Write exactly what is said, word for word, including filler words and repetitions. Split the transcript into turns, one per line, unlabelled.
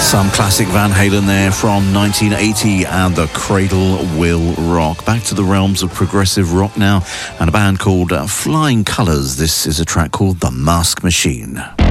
Some classic Van Halen there from nineteen eighty and the Cradle Will Rock. Back to the realms of progressive rock now, and a band called uh, Flying Colours. This is a track called The Mask Machine.